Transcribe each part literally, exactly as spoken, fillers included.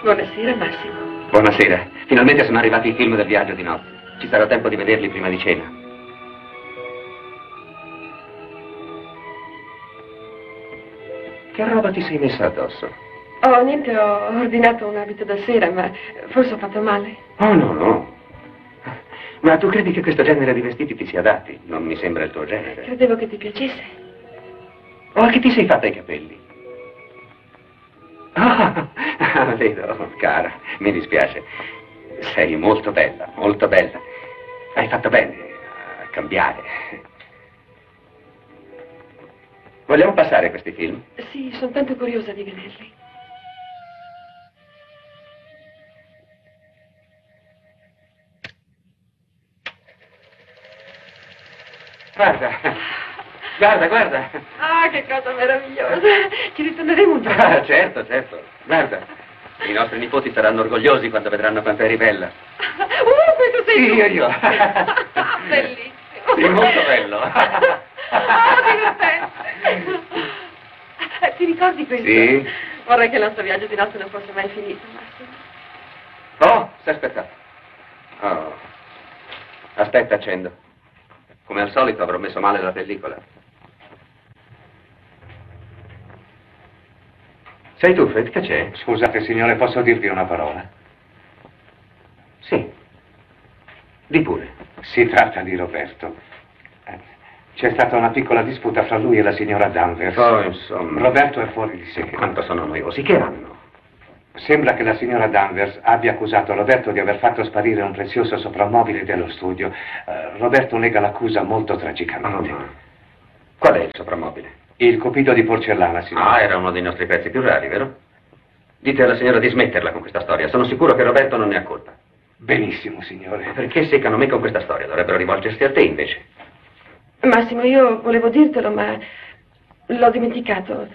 Buonasera, Massimo. Buonasera. Finalmente sono arrivati i film del viaggio di nozze. Ci sarà tempo di vederli prima di cena. Che roba ti sei messa addosso? Oh, niente, ho ordinato un abito da sera, ma forse ho fatto male. Oh, no, no. Ma tu credi che questo genere di vestiti ti sia adatti? Non mi sembra il tuo genere. Credevo che ti piacesse. Oh, che ti sei fatta i capelli? Ah, ah, vedo, cara, mi dispiace. Sei molto bella, molto bella. Hai fatto bene a cambiare. Vogliamo passare questi film? Sì, sono tanto curiosa di vederli. Guarda, guarda, guarda. Ah, che cosa meravigliosa. Ci ritorneremo un giorno. Ah, certo, certo. Guarda, i nostri nipoti saranno orgogliosi quando vedranno quanto eri bella. Uh, questo sei Sì, tu. io, io. Ah, bellissimo. Sì, molto bello. Ah, divertente. Eh, Ti ricordi questo? Sì. Vorrei che il nostro viaggio di notte non fosse mai finito, Massimo. Oh, stai aspettando. Oh. Aspetta, accendo. Come al solito avrò messo male la pellicola. Sei tu, Fred? Che c'è? Scusate, signore, posso dirvi una parola? Sì. Di pure. Si tratta di Roberto. Eh, C'è stata una piccola disputa fra lui e la signora Danvers. Oh, insomma. Roberto è fuori di sé. Quanto sono noiosi. Che hanno? Sembra che la signora Danvers abbia accusato Roberto di aver fatto sparire un prezioso soprammobile dello studio. Eh, Roberto nega l'accusa molto tragicamente. Oh, no. Qual è il soprammobile? Il copito di porcellana, signore. Ah, era uno dei nostri pezzi più rari, vero? Dite alla signora di smetterla con questa storia. Sono sicuro che Roberto non ne ha colpa. Benissimo, signore. Ma perché seccano me con questa storia? Dovrebbero rivolgersi a te, invece. Massimo, io volevo dirtelo, ma l'ho dimenticato.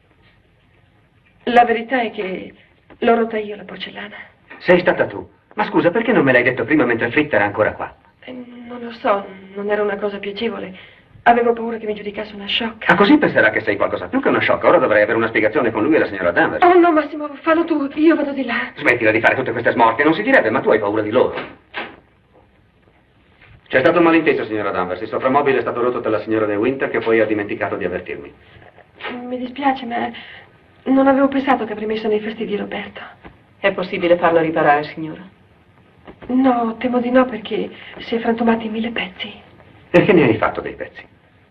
La verità è che l'ho rotta io la porcellana. Sei stata tu. Ma scusa, perché non me l'hai detto prima mentre Fritta era ancora qua? Eh, Non lo so, non era una cosa piacevole. Avevo paura che mi giudicasse una sciocca. Ah, così penserà che sei qualcosa più che una sciocca. Ora dovrei avere una spiegazione con lui e la signora Danvers. Oh no, Massimo, fallo tu, io vado di là. Smettila di fare tutte queste smorfie, non si direbbe, ma tu hai paura di loro. C'è stato un malinteso, signora Danvers. Il soprammobile è stato rotto dalla signora De Winter, che poi ha dimenticato di avvertirmi. Mi dispiace, ma non avevo pensato che avrei messo nei fastidi Roberto. È possibile farlo riparare, signora? No, temo di no, perché si è frantumato in mille pezzi. E che ne hai fatto dei pezzi?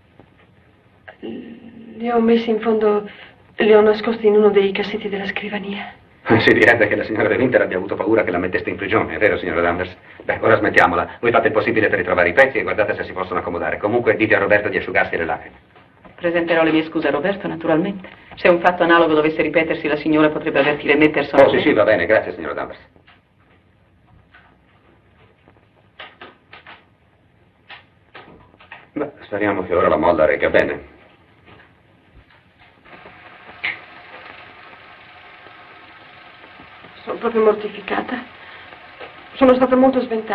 Li ho messi in fondo, li ho nascosti in uno dei cassetti della scrivania. Si direbbe che la signora De Winter abbia avuto paura che la metteste in prigione, è vero, signora Danvers? Beh, ora smettiamola. Voi fate il possibile per ritrovare i pezzi e guardate se si possono accomodare. Comunque dite a Roberto di asciugarsi le lacrime. Presenterò le mie scuse a Roberto, naturalmente. Se un fatto analogo dovesse ripetersi, la signora potrebbe avvertire me Oh, personalmente. sì, sì, va bene, grazie, signora Danvers. Beh, speriamo che ora la molla regga bene. Sono proprio mortificata. Sono stata molto sventata.